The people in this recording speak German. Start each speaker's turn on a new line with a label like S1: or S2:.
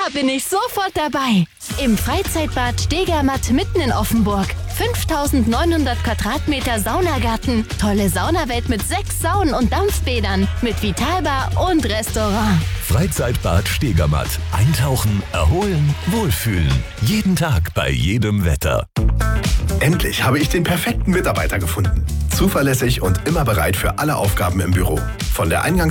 S1: bin ich sofort dabei. Im Freizeitbad Stegermatt mitten in Offenburg. 5900 Quadratmeter Saunagarten. Tolle Saunawelt mit 6 Saunen und Dampfbädern. Mit Vitalbar und Restaurant.
S2: Freizeitbad Stegermatt. Eintauchen, erholen, wohlfühlen. Jeden Tag bei jedem Wetter.
S3: Endlich habe ich den perfekten Mitarbeiter gefunden. Zuverlässig und immer bereit für alle Aufgaben im Büro. Von der